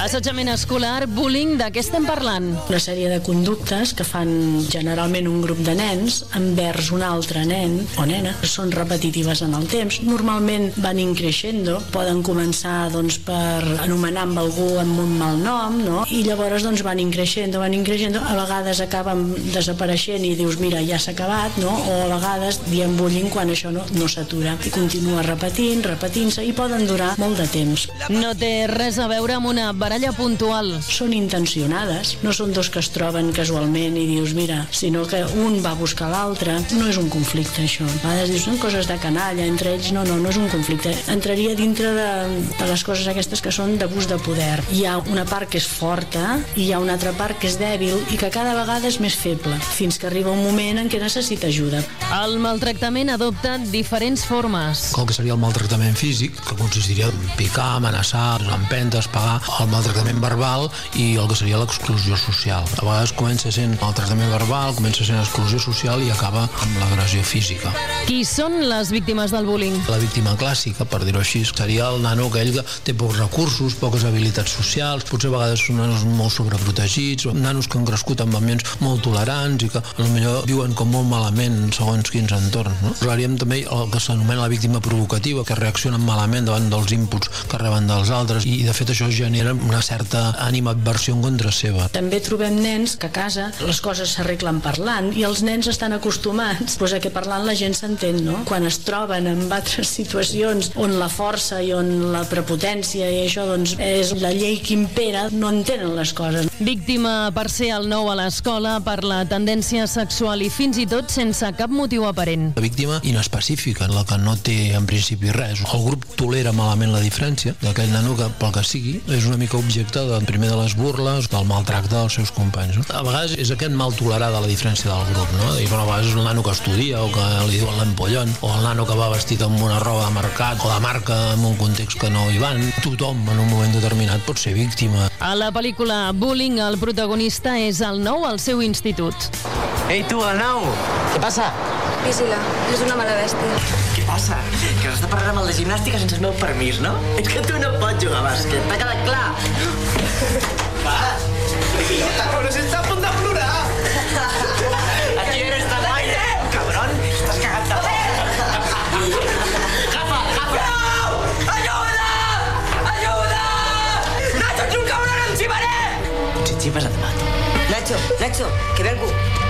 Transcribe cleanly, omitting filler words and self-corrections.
Assetjament escolar, bullying, de què estem parlant? Una sèrie de conductes que fan generalment un grup de nens envers un altre nen o nena. Són repetitives en el temps. Normalment van increixendo. Poden començar per anomenar amb algú amb un mal nom, no? I llavors van increixendo. A vegades acaben desapareixent i dius, mira, ja s'ha acabat, no? O a vegades diem bullying quan això no s'atura. I continua repetint-se i poden durar molt de temps. No té res a veure amb una baralla puntual. Són intencionades, no són dos que es troben casualment i dius, mira, sinó que un va a buscar l'altre. No és un conflicte, això. A vegades dius, són coses de canalla entre ells. No és un conflicte. Entraria dintre de les coses aquestes que són d'abús de poder. Hi ha una part que és forta i hi ha una altra part que és dèbil i que cada vegada és més feble, fins que arriba un moment en què necessita ajuda. El maltractament adopta diferents formes. El que seria el maltractament físic, que consistiria en picar, amenaçar, empentes, pagar, el maltractament verbal i el que seria l'exclusió social. A vegades comença sent maltractament verbal, comença sent exclusió social i acaba amb l'agressió física. Qui són les víctimes del bullying? La víctima clàssica, per dir-ho així, seria el nano aquell que té pocs recursos, poques habilitats socials, potser a vegades són nanos molt sobreprotegits, nanos que han crescut en ambients molt tolerants i que potser viuen com molt malament segons quins entorns. No? Usaríem també el que s'anomena la víctima provocativa, que reaccionen malament davant dels inputs que reben dels altres i de fet això genera una certa animadversió en contra seva. També trobem nens que a casa les coses s'arreglen parlant i els nens estan acostumats a que parlant la gent s'entén, no? Quan es troben en altres situacions on la força i on la prepotència i això és la llei que impera, no entenen les coses. Víctima per ser el nou a l'escola, per la tendència sexual i fins i tot sense cap motiu aparent. La víctima inespecífica, la que no té en principi res. El grup tolera malament la diferència d'aquell nano que pel que sigui és una mica objecte primer de les burles, del maltracte dels seus companys. No? A vegades és aquest mal tolerar de la diferència del grup, no? I a vegades és el nano que estudia o que li diuen l'empollon, o el nano que va vestit amb una roba de mercat o de marca en un context que no hi van. Tothom en un moment determinat pot ser víctima. A la pel·lícula Bullying el protagonista és el nou al seu institut. Ei, tu, el nou! Què passa? Vigila, és una mala bèstia. Què passa? Que has de parlar amb el de gimnàstica sense el meu permís, no? És que tu no pots jugar a bàsquet, t'ha quedat clar? Va, però si està a punt de plorar! Aquí eres tan gaire! Cabron, estàs cagat de por! Agafa! No! Ajuda! Ajuda! Nacho, ets un cabron, em xivaré! Si et xipes et mato. Nacho, que ve algú.